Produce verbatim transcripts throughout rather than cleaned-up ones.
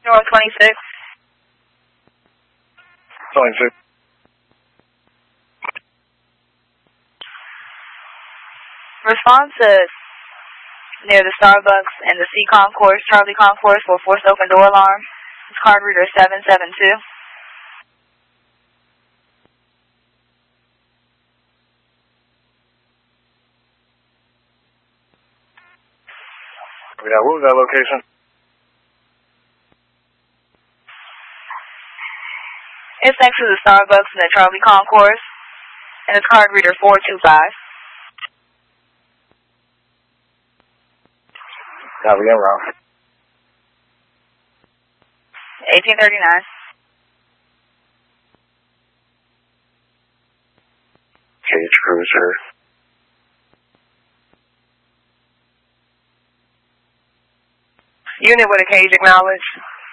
North twenty-six. twenty-six. Response to near the Starbucks and the C Concourse, Charlie Concourse for forced open door alarm. It's card reader seven seven two. Yeah, what was that location? It's next to the Starbucks and the Charlie Concourse, and it's card reader four two five. Copy, I'm wrong. eighteen thirty-nine. Cage Cruiser. Unit with a cage acknowledged.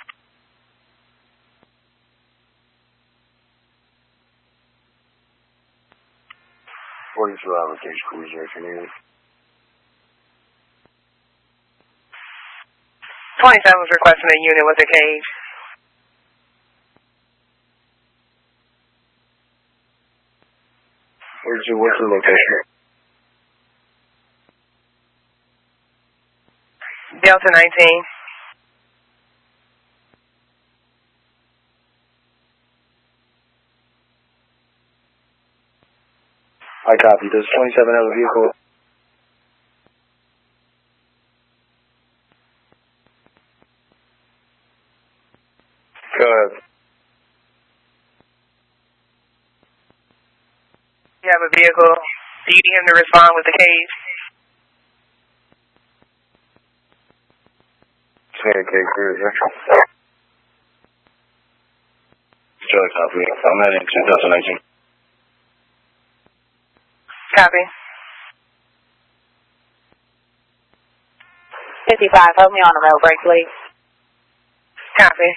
forty-two hour Cage Cruiser if you need it. twenty-seven was requesting a unit with a cage. Where's your, what's the location? Delta nineteen. I copy. Does twenty-seven have a vehicle? Go ahead. You have a vehicle. Do you need him to respond with the cage? Hey, Cage Cruiser. Charlie copy. I'm heading to Delta nineteen. Copy. fifty-five, hold me on a rail break, please. Copy.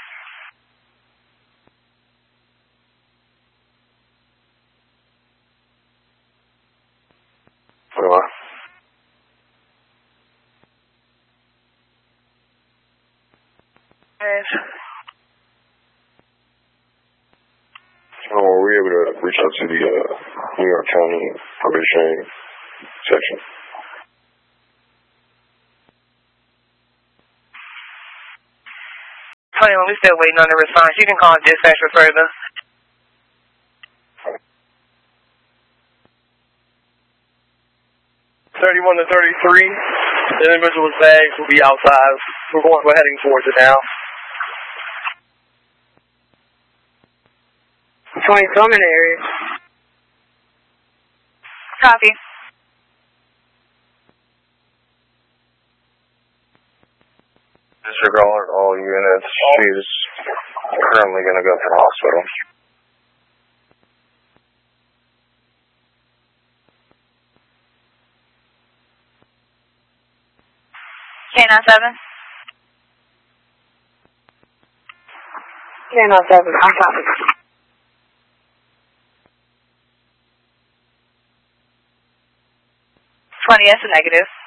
Four. Yes. So were we able to reach out to the uh, New York County probation section? twenty-one, we're still waiting on the response. You can call dispatch for further. thirty-one to thirty-three, the individual's bags will be outside. We're going, we're heading towards it now. twenty-two, I'm in the area. Copy. Disregard all units. She's currently going to go to the hospital. K nine seven. K nine seven, I'm copy. twenty, that's a negative.